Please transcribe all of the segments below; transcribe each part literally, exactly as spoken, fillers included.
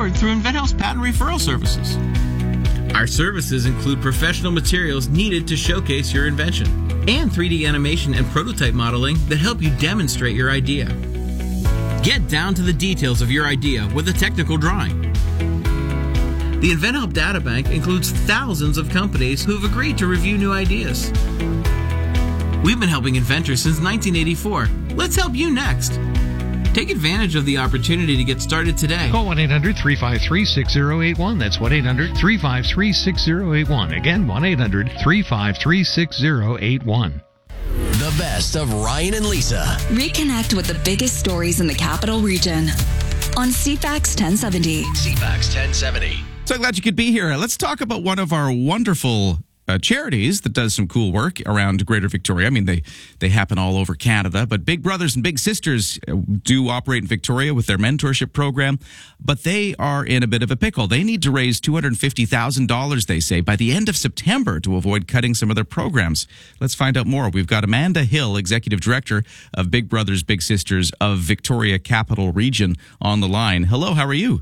powered through InventHelp's patent referral services. Our services include professional materials needed to showcase your invention and three D animation and prototype modeling that help you demonstrate your idea. Get down to the details of your idea with a technical drawing. The InventHelp Databank includes thousands of companies who have agreed to review new ideas. We've been helping inventors since nineteen eighty-four. Let's help you next. Take advantage of the opportunity to get started today. Call one eight hundred three five three six zero eight one. That's one eight hundred three five three six zero eight one. Again, one eight hundred three five three six zero eight one. The best of Ryan and Lisa. Reconnect with the biggest stories in the Capital Region on C FAX ten seventy. C FAX ten seventy. So glad you could be here. Let's talk about one of our wonderful uh, charities that does some cool work around Greater Victoria. I mean, they, they happen all over Canada, but Big Brothers and Big Sisters do operate in Victoria with their mentorship program, but they are in a bit of a pickle. They need to raise two hundred fifty thousand dollars, they say, by the end of September to avoid cutting some of their programs. Let's find out more. We've got Amanda Hill, Executive Director of Big Brothers Big Sisters of Victoria Capital Region, on the line. Hello, how are you?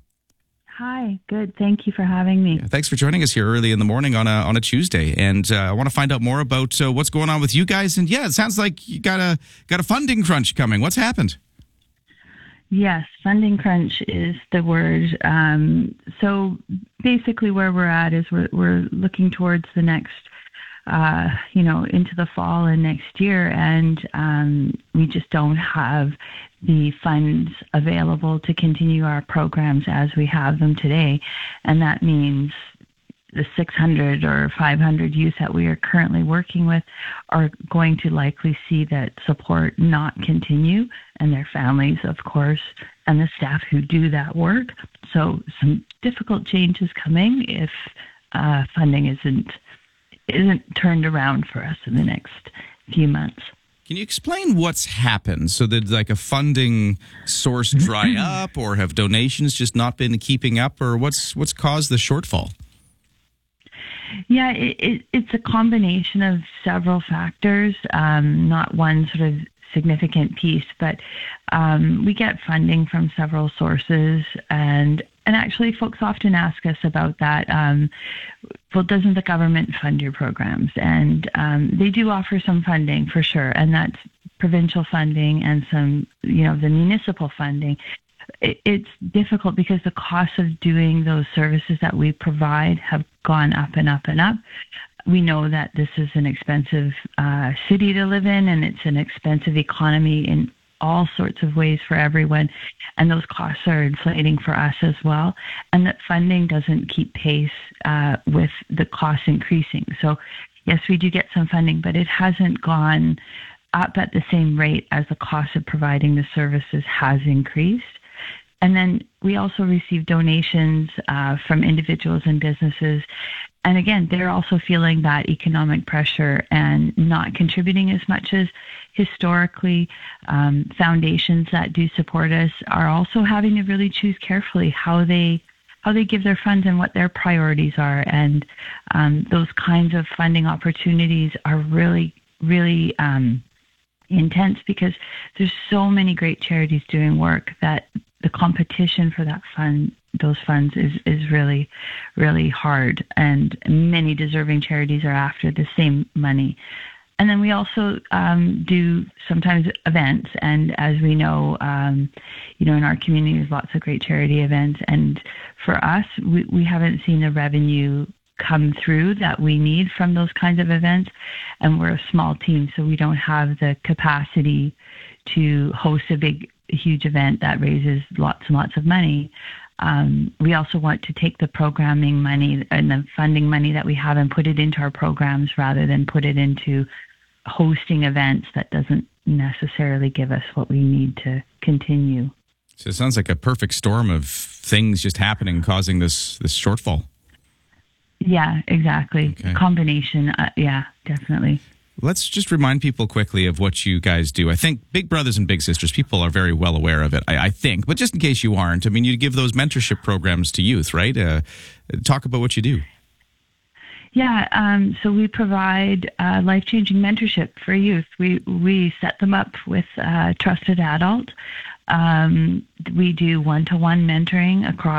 Hi, good. Thank you for having me. Yeah, thanks for joining us here early in the morning on a on a Tuesday. And uh, I want to find out more about uh, what's going on with you guys. And yeah, it sounds like you got a got a funding crunch coming. What's happened? Yes, funding crunch is the word. Um, so basically, where we're at is we're we're looking towards the next, uh, you know, into the fall and next year, and um, we just don't have the funds available to continue our programs as we have them today. And that means the six hundred or five hundred youth that we are currently working with are going to likely see that support not continue, and their families, of course, and the staff who do that work. So some difficult changes coming if uh, funding isn't isn't turned around for us in the next few months. Can you explain what's happened? So did like a funding source dry up, or have donations just not been keeping up, or what's what's caused the shortfall? Yeah, it, it, it's a combination of several factors, um, not one sort of significant piece, but um, we get funding from several sources, and and actually folks often ask us about that. Um, well, doesn't the government fund your programs? And um, they do offer some funding for sure, and that's provincial funding and some, you know, the municipal funding. It, it's difficult because the costs of doing those services that we provide have gone up and up and up. We know that this is an expensive uh, city to live in, and it's an expensive economy in all sorts of ways for everyone, and those costs are inflating for us as well, and that funding doesn't keep pace uh, with the costs increasing. So yes, we do get some funding, but it hasn't gone up at the same rate as the cost of providing the services has increased. And then we also receive donations uh, from individuals and businesses. And again, they're also feeling that economic pressure and not contributing as much as historically. Um, foundations that do support us are also having to really choose carefully how they how they give their funds and what their priorities are. And um, those kinds of funding opportunities are really, really um, intense because there's so many great charities doing work that the competition for that fund, those funds is, is really, really hard. And many deserving charities are after the same money. And then we also um, do sometimes events. And as we know, um, you know, in our community, there's lots of great charity events. And for us, we, we haven't seen the revenue come through that we need from those kinds of events. And we're a small team, so we don't have the capacity to host a big, huge event that raises lots and lots of money. Um, we also want to take the programming money and the funding money that we have and put it into our programs rather than put it into hosting events that doesn't necessarily give us what we need to continue. So it sounds like a perfect storm of things just happening, causing this, this shortfall. Yeah, exactly. Okay. Combination. Uh, yeah, definitely. Let's just remind people quickly of what you guys do. I think Big Brothers and Big Sisters, people are very well aware of it, I, I think. But just in case you aren't, I mean, you give those mentorship programs to youth, right? Uh, talk about what you do. Yeah, um, so we provide uh, life-changing mentorship for youth. We we set them up with a trusted adult. Um, we do one-to-one mentoring across